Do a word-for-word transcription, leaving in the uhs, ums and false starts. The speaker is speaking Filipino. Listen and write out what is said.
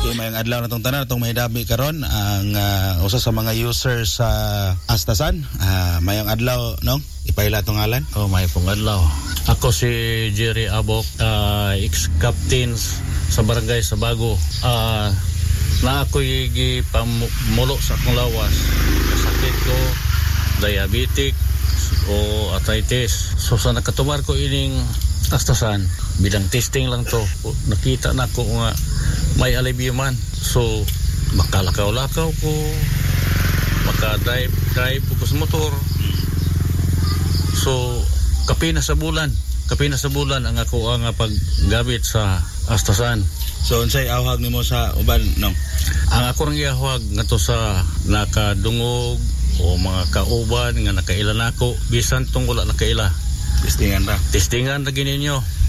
Okay, mayang adlaw na tong tanan atong mahidami karon ang uh, usa sa mga users sa Astasan. Uh, mayang adlaw no? Ipahila tong ngalan. Oh, may pong adlaw. Ako si Jerry Abok, uh, ex-captain sa barangay sa Bago. Uh, na ako'y gipamulo sa akong lawas. Kasakit ko, diabetic o arthritis. So sa nakatumar ko ining Astasan, bilang testing lang to, nakita na ko nga may alivio man. So makalakaw-lakaw ko, makadrive drive ko sa motor. So kapi na sa bulan, kapi na sa bulan ang ako ang paggamit sa Astasan. So unsay awhag nimo sa uban no? Ang ako rang iahwag ngadto sa nakadungog o mga kauban nga nakaila nako, bisan tong wala nakaila. Testingan ra. Testingan ra gininyo.